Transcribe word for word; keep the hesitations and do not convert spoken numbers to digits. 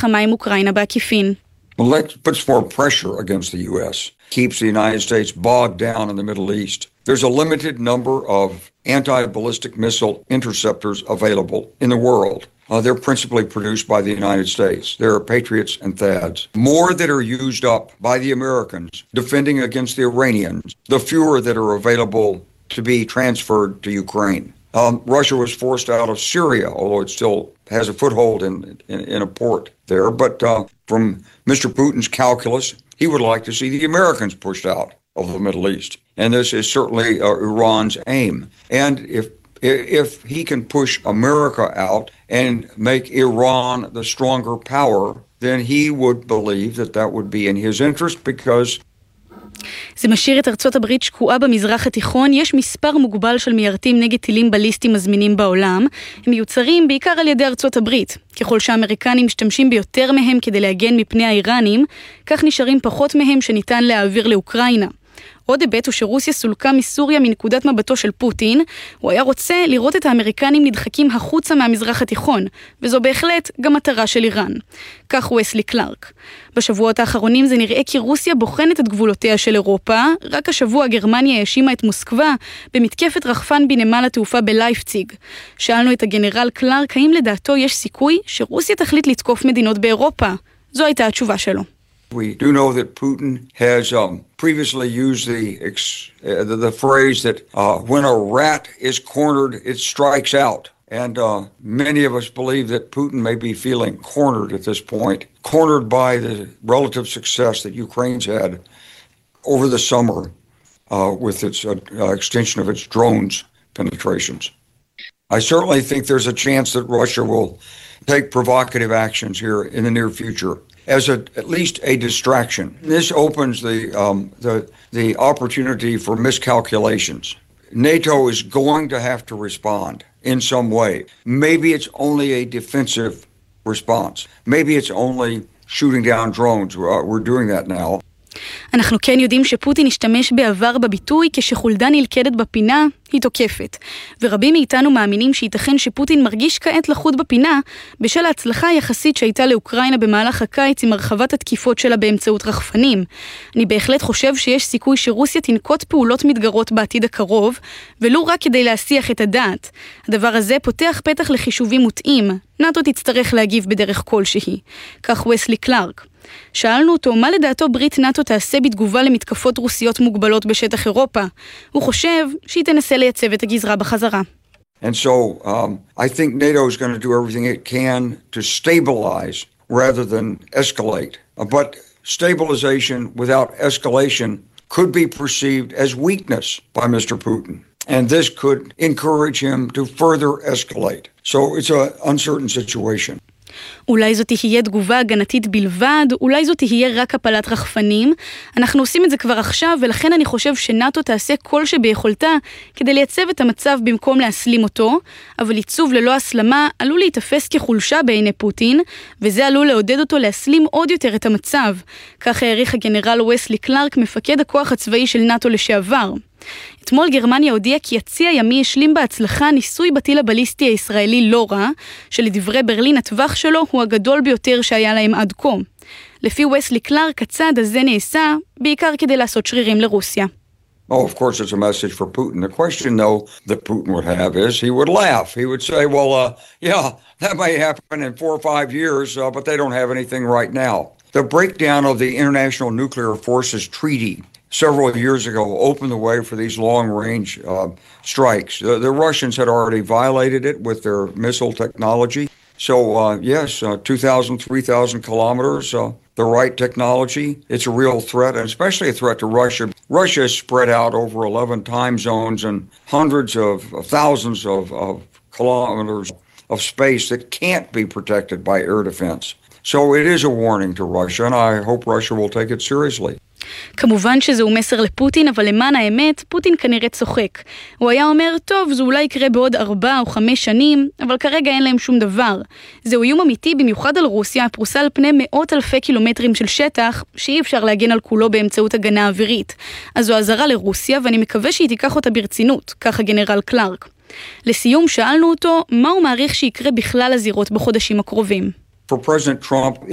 במלחמה עם אוקראינה בעקיפין. Well, that puts more pressure against the U S, keeps the United States bogged down in the Middle East. There's a limited number of anti-ballistic missile interceptors available in the world. Uh, they're principally produced by the United States. There are Patriots and Thads. More that are used up by the Americans defending against the Iranians, the fewer that are available to be transferred to Ukraine. Um, Russia was forced out of Syria, although it still has a foothold in, in, in a port there. But uh, from Mister Putin's calculus, he would like to see the Americans pushed out of the Middle East. And this is certainly uh, Iran's aim. And if if he can push America out and make Iran the stronger power, then he would believe that that would be in his interest because זה משאיר את ארצות הברית שקועה במזרח התיכון. יש מספר מוגבל של מיירטים נגד טילים בליסטיים מזמינים בעולם. הם מיוצרים בעיקר על ידי ארצות הברית. ככל שהאמריקנים משתמשים ביותר מהם כדי להגן מפני האיראנים, כך נשארים פחות מהם שניתן להעביר לאוקראינה. עוד היבט הוא שרוסיה סולקה מסוריה מנקודת מבטו של פוטין. הוא היה רוצה לראות את האמריקנים נדחקים החוצה מהמזרח התיכון, וזו בהחלט גם מטרה של איראן. כך וסלי קלארק. בשבועות האחרונים זה נראה כי רוסיה בוחנת את גבולותיה של אירופה. רק השבוע גרמניה האשימה את מוסקבה במתקפת רחפן בנמל התעופה בלייפציג. שאלנו את הגנרל קלארק האם לדעתו יש סיכוי שרוסיה תחליט לתקוף מדינות באירופה. זו הייתה התשובה שלו. We do know that Putin has um, previously used the, ex, uh, the, the phrase that uh, when a rat is cornered, it strikes out. And uh, many of us believe that Putin may be feeling cornered at this point, cornered by the relative success that Ukraine's had over the summer uh, with its uh, uh, extension of its drones penetrations. I certainly think there's a chance that Russia will take provocative actions here in the near future as a, at least a distraction. This opens the, um, the, the opportunity for miscalculations. NATO is going to have to respond in some way. Maybe it's only a defensive response. Maybe it's only shooting down drones. Uh, we're doing that now. אנחנו כן יודעים שפוטין השתמש בעבר בביטוי כשחולדה נלכדת בפינה, היא תוקפת. ורבים מאיתנו מאמינים שייתכן שפוטין מרגיש כעת לחוד בפינה בשל ההצלחה היחסית שהייתה לאוקראינה במהלך הקיץ עם הרחבת התקיפות שלה באמצעות רחפנים. אני בהחלט חושב שיש סיכוי שרוסיה תנקוט פעולות מתגרות בעתיד הקרוב, ולא רק כדי להסיח את הדעת. הדבר הזה פותח פתח לחישובים מוטעים. נאטו תצטרך להגיב בדרך כלשהי. כך וסלי קלארק. שאלנו אותו מה לדעתו ברית נאטו תעשה בתגובה למתקפות רוסיות מוגבלות בשטח אירופה. הוא חושב שהיא תנסה לייצב את הגזרה בחזרה. And so um, I think NATO is going to do everything it can to stabilize rather than escalate. But stabilization without escalation could be perceived as weakness by Mister Putin. And this could encourage him to further escalate. So it's an uncertain situation. אולי זאת תהיה תגובה הגנתית בלבד, אולי זאת תהיה רק הפלת רחפנים. אנחנו עושים את זה כבר עכשיו, ולכן אני חושב שנאטו תעשה כל שביכולתה כדי לייצב את המצב במקום להסלים אותו, אבל ייצוב ללא הסלמה עלול להתאפס כחולשה בעיני פוטין, וזה עלול לעודד אותו להסלים עוד יותר את המצב. כך העריך הגנרל וסלי קלארק, מפקד הכוח הצבאי של נאטו לשעבר. אתמול גרמניה הודיעה כי הצי הימי השלים בהצלחה ניסוי בטיל הבליסטי הישראלי לורה, שלדברי ברלין הטווח שלו הוא הגדול ביותר שהיה להם עד כה. לפי וסלי קלארק, הצעד הזה נעשה בעיקר כדי לעשות שרירים לרוסיה. Oh, of course it's a message for Putin. The question, though, that Putin would have is he would laugh. He would say, well, uh, yeah, that may happen in four or five years, uh, but they don't have anything right now. The breakdown of the International Nuclear Forces Treaty several years ago opened the way for these long-range uh, strikes. The, the Russians had already violated it with their missile technology. So, uh, yes, uh, two thousand, three thousand kilometers, uh, the right technology, it's a real threat, and especially a threat to Russia. Russia is spread out over eleven time zones and hundreds of, of thousands of, of kilometers of space that can't be protected by air defense. So it is a warning to Russia, and I hope Russia will take it seriously. כמובן שזהו מסר לפוטין, אבל למען האמת, פוטין כנראה צוחק. הוא היה אומר, טוב, זה אולי יקרה בעוד ארבע או חמש שנים, אבל כרגע אין להם שום דבר. זהו איום אמיתי במיוחד על רוסיה, פרוסה על פני מאות אלפי קילומטרים של שטח, שאי אפשר להגן על כולו באמצעות הגנה אווירית. אז זו עזרה לרוסיה, ואני מקווה שהיא תיקח אותה ברצינות, ככה גנרל קלארק. לסיום שאלנו אותו, מה הוא מעריך שיקרה בכלל הזירות בחודשים הקרובים. For President Trump,